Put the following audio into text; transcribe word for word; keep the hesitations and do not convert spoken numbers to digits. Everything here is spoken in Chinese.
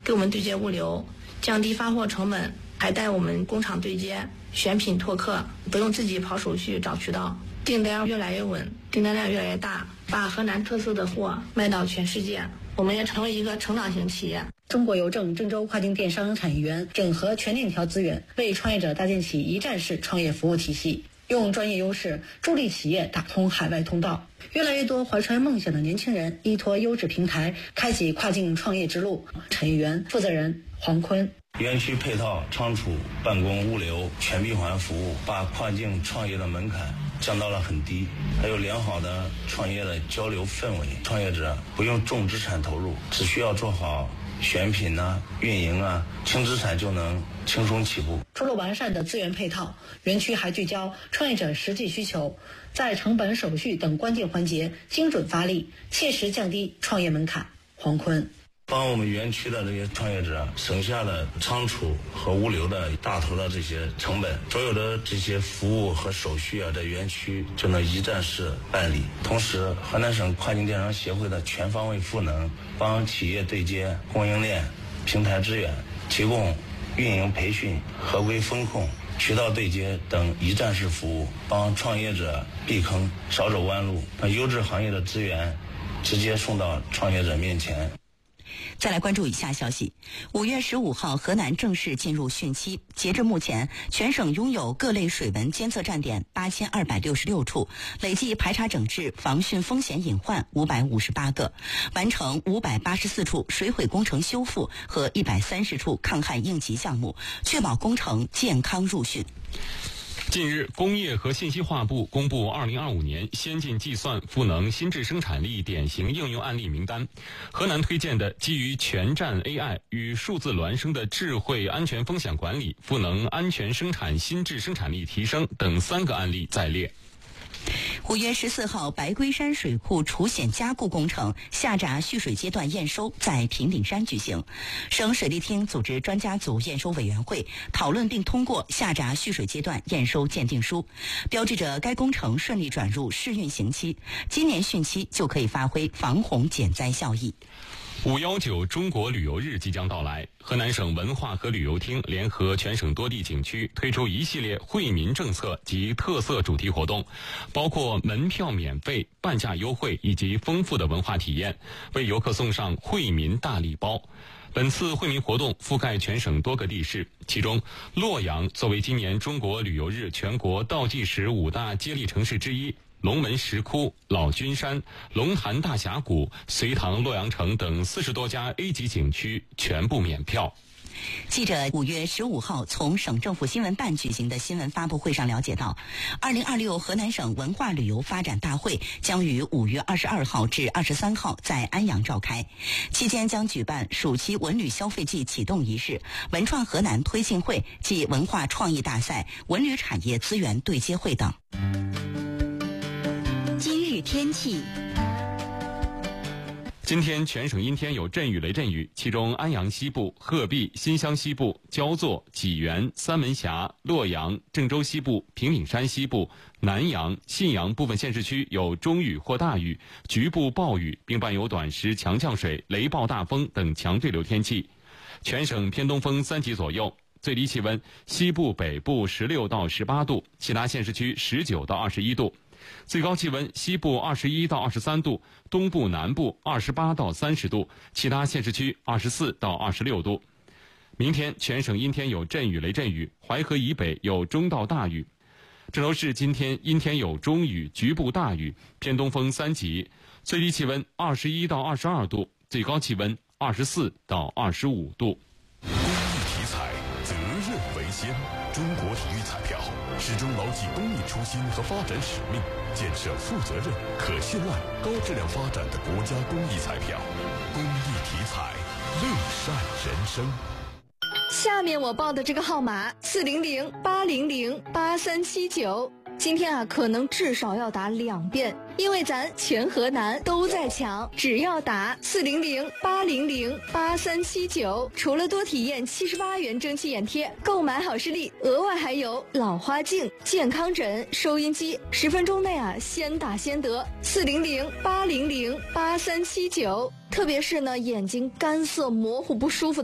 给我们对接物流，降低发货成本，还带我们工厂对接，选品拓客，不用自己跑手续找渠道，订单越来越稳，订单量越来越大，把河南特色的货卖到全世界，我们也成为一个成长型企业。 中国邮政郑州跨境电商产业园整合全链条资源，为创业者搭建起一站式创业服务体系，用专业优势助力企业打通海外通道。越来越多怀揣梦想的年轻人依托优质平台开启跨境创业之路。产业园负责人黄坤： 园区配套、仓储、办公、物流全闭环服务，把跨境创业的门槛降到了很低，还有良好的创业的交流氛围。创业者不用重资产投入，只需要做好选品啊、运营啊，轻资产就能轻松起步。 除了完善的资源配套，园区还聚焦创业者实际需求，在成本、手续等关键环节精准发力，切实降低创业门槛。黄坤： 帮我们园区的这些创业者省下了仓储和物流的大头的这些成本，所有的这些服务和手续啊，在园区就能一站式办理。同时，河南省跨境电商协会的全方位赋能，帮企业对接供应链、平台资源，提供运营培训、合规风控、渠道对接等一站式服务，帮创业者避坑，少走弯路，把优质行业的资源直接送到创业者面前。 再来关注以下消息。五月十五号，河南正式进入汛期。截至目前，全省拥有各类水文监测站点八千二百六十六处，累计排查整治防汛风险隐患五百五十八个，完成五百八十四处水毁工程修复和一百三十处抗旱应急项目，确保工程健康入汛。 近日，工业和信息化部公布二零二五年先进计算赋能新质生产力典型应用案例名单。河南推荐的基于全站 A I 与数字孪生的智慧安全风险管理，赋能安全生产新质生产力提升等三个案例在列。 五月十四号，白龟山水库除险加固工程下闸蓄水阶段验收在平顶山举行。省水利厅组织专家组验收委员会讨论并通过下闸蓄水阶段验收鉴定书，标志着该工程顺利转入试运行期，今年汛期就可以发挥防洪减灾效益。 五一九中国旅游日即将到来，河南省文化和旅游厅联合全省多地景区推出一系列惠民政策及特色主题活动，包括门票免费、半价优惠以及丰富的文化体验，为游客送上惠民大礼包。本次惠民活动覆盖全省多个地市，其中洛阳作为今年中国旅游日全国倒计时五大接力城市之一，龙门石窟、老君山、龙潭大峡谷、隋唐洛阳城等四十多家 A 级景区全部免票。 记者五月十五号从省政府新闻办举行的新闻发布会上了解到，二零二六河南省文化旅游发展大会将于五月二十二号至二十三号在安阳召开，期间将举办暑期文旅消费季启动仪式、文创河南推进会暨文化创意大赛、文旅产业资源对接会等。 今日天气。 今天全省阴天有阵雨雷阵雨，其中安阳西部、鹤壁、新乡西部、焦作、济源、三门峡、洛阳、郑州西部、平顶山西部、南阳、信阳部分县市区有中雨或大雨，局部暴雨，并伴有短时强降水、雷暴大风等强对流天气。全省偏东风三级左右，最低气温西部北部十六到十八度，其他县市区十九到二十一度。最高气温西部二十一到二十三度，东部南部二十八到三十度，其他县市区二十四到二十六度。明天全省阴天有阵雨雷阵雨，淮河以北有中到大雨。郑州市今天阴天有中雨，局部大雨，偏东风三级，最低气温二十一到二十二度，最高气温二十四到二十五度。 公益体彩，责任为先。中国体育彩票始终牢记公益初心和发展使命，建设负责任、可信赖、高质量发展的国家公益彩票。公益体彩，乐善人生。 下面我报的这个号码四零零八零零八三七九，今天啊可能至少要打两遍，因为咱全河南都在抢，只要打四零零八零零八三七九，除了多体验七十八元蒸汽眼贴，购买好视力额外还有老花镜、健康枕、收音机，十分钟内啊先打先得。四零零八零零八三七九，特别是呢眼睛干涩模糊不舒服的